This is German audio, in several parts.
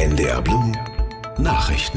NDR Blue Nachrichten.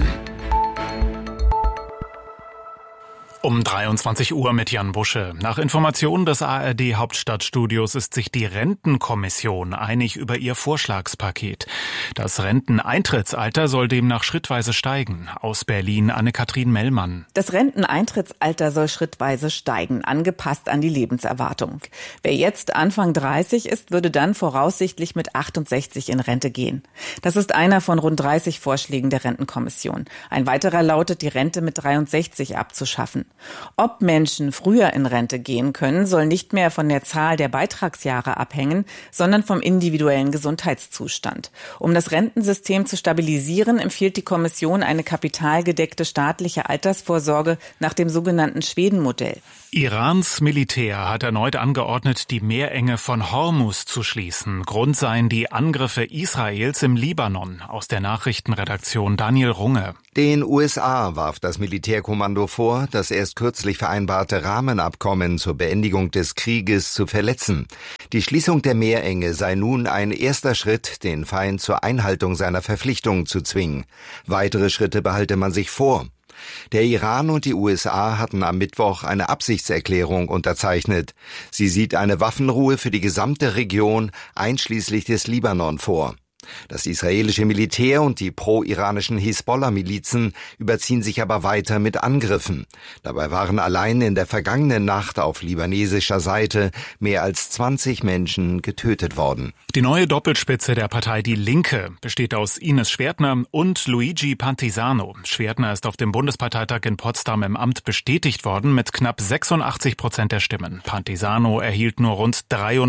Um 23 Uhr mit Jan Busche. Nach Informationen des ARD-Hauptstadtstudios ist sich die Rentenkommission einig über ihr Vorschlagspaket. Das Renteneintrittsalter soll demnach schrittweise steigen. Aus Berlin Anne-Kathrin Mellmann. Das Renteneintrittsalter soll schrittweise steigen, angepasst an die Lebenserwartung. Wer jetzt Anfang 30 ist, würde dann voraussichtlich mit 68 in Rente gehen. Das ist einer von rund 30 Vorschlägen der Rentenkommission. Ein weiterer lautet, die Rente mit 63 abzuschaffen. Ob Menschen früher in Rente gehen können, soll nicht mehr von der Zahl der Beitragsjahre abhängen, sondern vom individuellen Gesundheitszustand. Um das Rentensystem zu stabilisieren, empfiehlt die Kommission eine kapitalgedeckte staatliche Altersvorsorge nach dem sogenannten Schweden-Modell. Irans Militär hat erneut angeordnet, die Meerenge von Hormuz zu schließen. Grund seien die Angriffe Israels im Libanon. Aus der Nachrichtenredaktion Daniel Runge. Den USA warf das Militärkommando vor, das erst kürzlich vereinbarte Rahmenabkommen zur Beendigung des Krieges zu verletzen. Die Schließung der Meerenge sei nun ein erster Schritt, den Feind zur Einhaltung seiner Verpflichtungen zu zwingen. Weitere Schritte behalte man sich vor. Der Iran und die USA hatten am Mittwoch eine Absichtserklärung unterzeichnet. Sie sieht eine Waffenruhe für die gesamte Region, einschließlich des Libanon, vor. Das israelische Militär und die pro-iranischen Hisbollah-Milizen überziehen sich aber weiter mit Angriffen. Dabei waren allein in der vergangenen Nacht auf libanesischer Seite mehr als 20 Menschen getötet worden. Die neue Doppelspitze der Partei Die Linke besteht aus Ines Schwertner und Luigi Pantisano. Schwertner ist auf dem Bundesparteitag in Potsdam im Amt bestätigt worden mit knapp 86% der Stimmen. Pantisano erhielt nur rund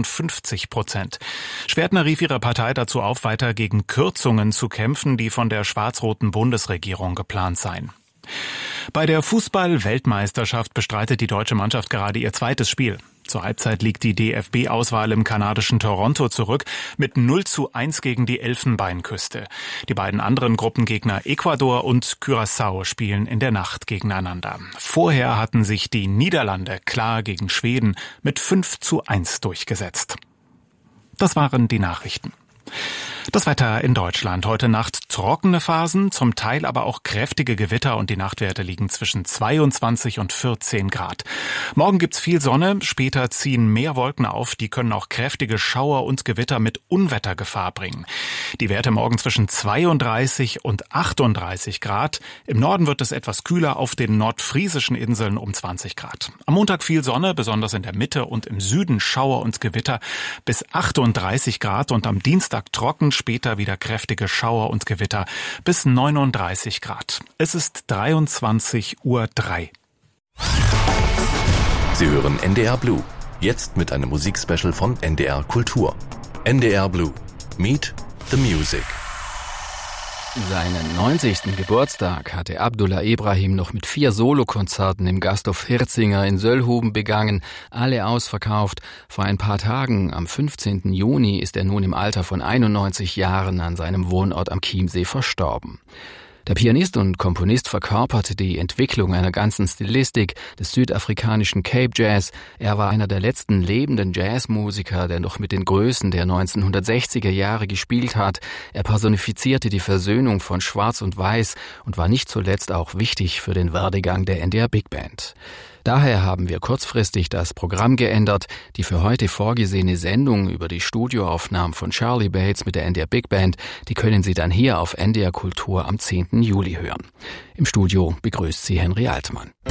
53%. Schwertner rief ihre Partei dazu auf, weiter gegen Kürzungen zu kämpfen, die von der schwarz-roten Bundesregierung geplant seien. Bei der Fußball-Weltmeisterschaft bestreitet die deutsche Mannschaft gerade ihr zweites Spiel. Zur Halbzeit liegt die DFB-Auswahl im kanadischen Toronto zurück mit 0:1 gegen die Elfenbeinküste. Die beiden anderen Gruppengegner Ecuador und Curaçao spielen in der Nacht gegeneinander. Vorher hatten sich die Niederlande klar gegen Schweden mit 5:1 durchgesetzt. Das waren die Nachrichten. Das Wetter in Deutschland. Heute Nacht trockene Phasen, zum Teil aber auch kräftige Gewitter und die Nachtwerte liegen zwischen 22 und 14 Grad. Morgen gibt's viel Sonne, später ziehen mehr Wolken auf, die können auch kräftige Schauer und Gewitter mit Unwettergefahr bringen. Die Werte morgen zwischen 32 und 38 Grad. Im Norden wird es etwas kühler, auf den nordfriesischen Inseln um 20 Grad. Am Montag viel Sonne, besonders in der Mitte und im Süden Schauer und Gewitter bis 38 Grad und am Dienstag trocken, später wieder kräftige Schauer und Gewitter bis 39 Grad. Es ist 23:03 Uhr. Sie hören NDR Blue. Jetzt mit einem Musikspecial von NDR Kultur. NDR Blue. Meet the Music. Seinen 90. Geburtstag hatte Abdullah Ibrahim noch mit 4 Solokonzerten im Gasthof Hirzinger in Söllhuben begangen, alle ausverkauft. Vor ein paar Tagen, am 15. Juni, ist er nun im Alter von 91 Jahren an seinem Wohnort am Chiemsee verstorben. Der Pianist und Komponist verkörperte die Entwicklung einer ganzen Stilistik des südafrikanischen Cape Jazz. Er war einer der letzten lebenden Jazzmusiker, der noch mit den Größen der 1960er Jahre gespielt hat. Er personifizierte die Versöhnung von Schwarz und Weiß und war nicht zuletzt auch wichtig für den Werdegang der NDR Big Band. Daher haben wir kurzfristig das Programm geändert. Die für heute vorgesehene Sendung über die Studioaufnahmen von Charlie Bates mit der NDR Big Band, die können Sie dann hier auf NDR Kultur am 10. Juli hören. Im Studio begrüßt Sie Henry Altmann.